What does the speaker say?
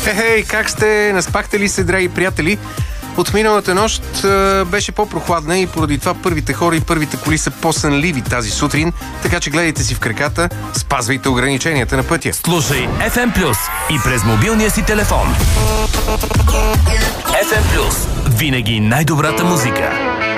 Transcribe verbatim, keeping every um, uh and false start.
Хе-хей, как сте? Наспахте ли се, драги приятели? От миналата нощ е, беше по-прохладна и поради това първите хора и първите коли са по-сънливи тази сутрин, така че гледайте си в краката, спазвайте ограниченията на пътя. Слушай еф ем Плюс и през мобилния си телефон. еф ем Плюс. Винаги най-добрата музика.